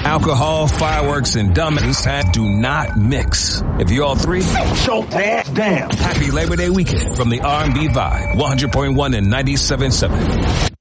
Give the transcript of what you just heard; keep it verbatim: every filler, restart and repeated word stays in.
Alcohol, fireworks, and dummies do not mix. If you all three, choke that down. Happy Labor Day weekend from the R and B Vibe, one hundred point one and ninety-seven point seven.